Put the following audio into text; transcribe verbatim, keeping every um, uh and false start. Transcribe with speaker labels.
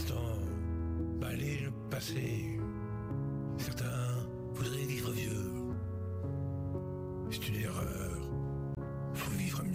Speaker 1: l'instant, balayer le passé. Certains voudraient vivre vieux. C'est une erreur.